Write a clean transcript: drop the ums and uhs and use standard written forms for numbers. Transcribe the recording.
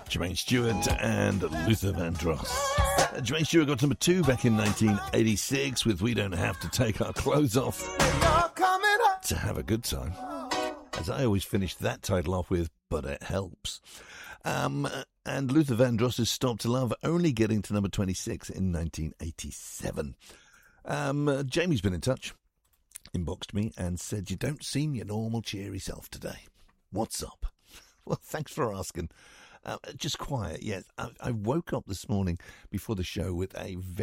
Jermaine Stewart and Luther Vandross. Jermaine Stewart got number 2 back in 1986 with We Don't Have to Take Our Clothes Off to Have a Good Time. As I always finish that title off with, But It Helps. And Luther Vandross's Stop to Love only getting to number 26 in 1987. Jamie's been in touch, inboxed me and said, you don't seem your normal cheery self today. What's up? Well, thanks for asking. Just quiet, yes. I woke up this morning before the show with a